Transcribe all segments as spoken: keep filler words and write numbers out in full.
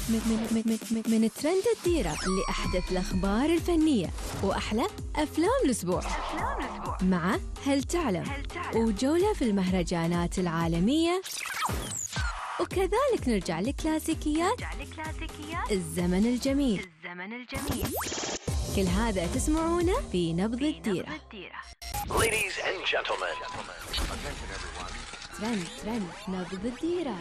من, من, من, من, من ترند الديرة لأحدث الأخبار الفنية وأحلى أفلام الأسبوع مع هل تعلم وجولة في المهرجانات العالمية، وكذلك نرجع لكلاسيكيات الزمن الجميل. كل هذا تسمعونه في نبض الديرة. Ladies and gentlemen, ترند ترند نبض الديرة.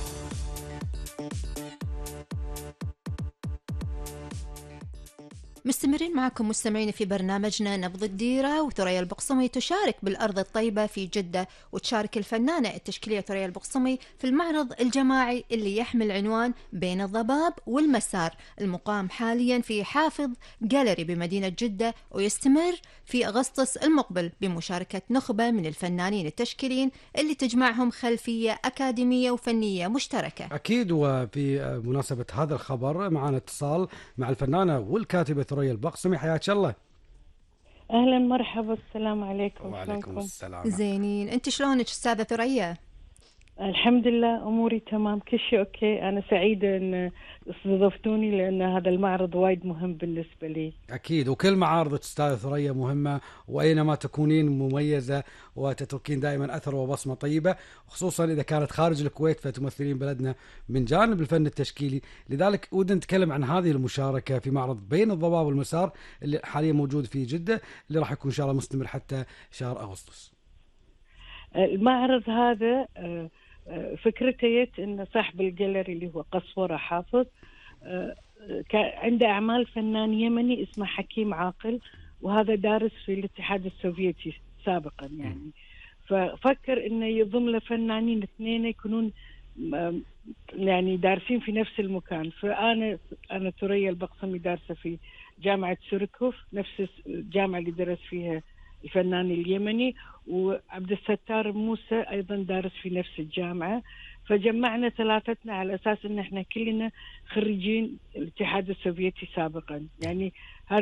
مستمرين معكم مستمعين في برنامجنا نبض الديرة، وثريا البقسمي تشارك بالأرض الطيبة في جدة، وتشارك الفنانة التشكيلية ثريا البقسمي في المعرض الجماعي اللي يحمل عنوان بين الضباب والمسار، المقام حاليا في حافظ جاليري بمدينة جدة، ويستمر في أغسطس المقبل بمشاركة نخبة من الفنانين التشكيليين اللي تجمعهم خلفية أكاديمية وفنية مشتركة. أكيد. وفي مناسبة هذا الخبر معنا اتصال مع الفنانة والكاتبة ثريا البقسمي. حياك الله. اهلا مرحبا، السلام عليكم. وعليكم السلام. زينين، انت شلونك استاذة ثريا؟ الحمد لله اموري تمام، كل شيء اوكي. انا سعيده ان استضفتوني لان هذا المعرض وايد مهم بالنسبه لي. اكيد، وكل معارض استاذة ثريا مهمه، واينما تكونين مميزه وتتركين دائما اثر وبصمه طيبه، خصوصا اذا كانت خارج الكويت فتمثلين بلدنا من جانب الفن التشكيلي. لذلك ودنا نتكلم عن هذه المشاركه في معرض بين الضباب والمسار اللي حاليا موجود في جده، اللي راح يكون ان شاء الله مستمر حتى شهر اغسطس. المعرض هذا فكرته ان صاحب الجاليري اللي هو قصورة حافظ عنده اعمال فنان يمني اسمه حكيم عاقل، وهذا دارس في الاتحاد السوفيتي سابقا يعني. ففكر انه يضم له فنانين اثنين يكونون يعني دارسين في نفس المكان. فانا انا ثريا البقسمي دارسه في جامعه سوركوف، نفس الجامعه اللي درس فيها الفنان اليمني، وعبد الستار موسى أيضا دارس في نفس الجامعة. فجمعنا ثلاثتنا على أساس أن احنا كلنا خريجين الاتحاد السوفيتي سابقا يعني. هذا